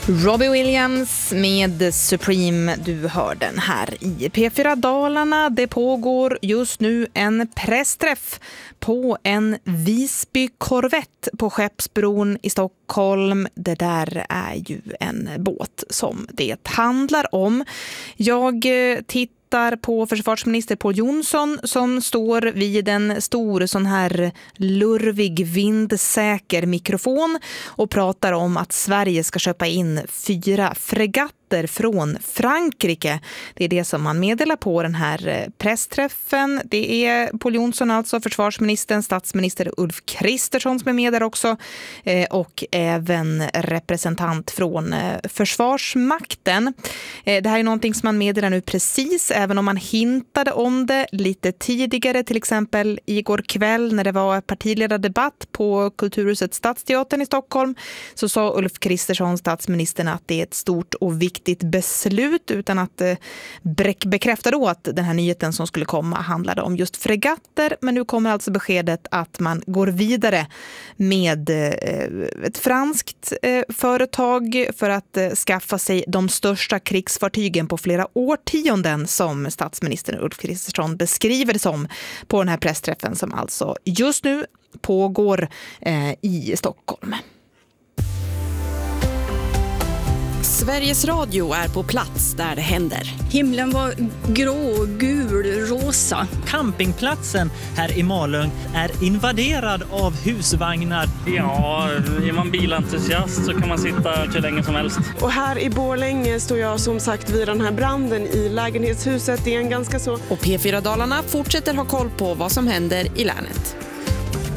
Robbie Williams med Supreme, du hör den här i P4 Dalarna. Det pågår just nu en pressträff på en Visby-korvett på Skeppsbron i Stockholm. Det där är ju en båt som det handlar om. Jag tittar på försvarsminister Pål Jonsson som står vid en stor sån här lurvig vindsäker mikrofon och pratar om att Sverige ska köpa in 4 fregatter från Frankrike. Det är det som man meddelar på den här pressträffen. Det är Pål Jonsson, alltså försvarsministern, statsminister Ulf Kristersson som är med där också, och även representant från Försvarsmakten. Det här är någonting som man meddelar nu precis, även om man hintade om det lite tidigare, till exempel igår kväll när det var partiledardebatt på Kulturhuset Stadsteatern i Stockholm, så sa Ulf Kristersson, statsministern, att det är ett stort och viktigt beslut, utan att bekräfta då att den här nyheten som skulle komma handlade om just fregatter. Men nu kommer alltså beskedet att man går vidare med ett franskt företag för att skaffa sig de största krigsfartygen på flera årtionden, som statsministern Ulf Kristersson beskriver det som på den här pressträffen som alltså just nu pågår i Stockholm. Sveriges Radio är på plats där det händer. Himlen var grå, gul, rosa. Campingplatsen här i Malung är invaderad av husvagnar. Ja, är man bilentusiast så kan man sitta hur länge som helst. Och här i Borlänge står jag som sagt vid den här branden i lägenhetshuset. Det är en ganska så... Och P4 Dalarna fortsätter ha koll på vad som händer i länet.